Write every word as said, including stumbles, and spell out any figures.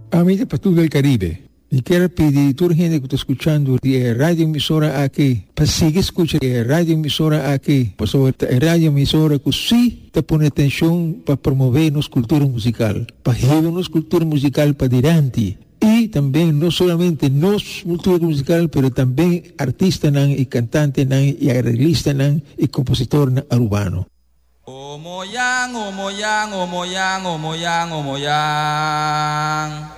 Amiga Pastor del Caribe, y quiero pedir a toda la gente que está escuchando de radio emisora aquí, para seguir escuchando de radio emisora aquí, por sobre la radio emisora que sí te pone atención para promover nuestra cultura musical, para llevar nuestra cultura musical para adelante. Y también no solamente nuestra cultura musical, pero también artistas y cantantes y arreglistas y compositores urbanos. O moyang, o moyang, o moyang, o moyang, o moyang.